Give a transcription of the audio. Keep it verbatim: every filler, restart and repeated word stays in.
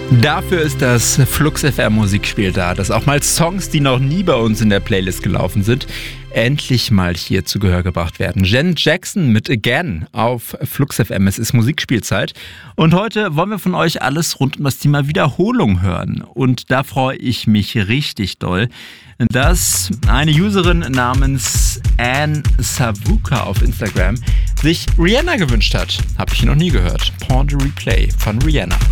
Dafür ist das Flux F M Musikspiel da, dass auch mal Songs, die noch nie bei uns in der Playlist gelaufen sind, endlich mal hier zu Gehör gebracht werden. Janet Jackson mit Again auf Flux F M. Es ist Musikspielzeit. Und heute wollen wir von euch alles rund um das Thema Wiederholung hören. Und da freue ich mich richtig doll, dass eine Userin namens Anne Savuka auf Instagram sich Rihanna gewünscht hat. Habe ich noch nie gehört. Pond Replay von Rihanna.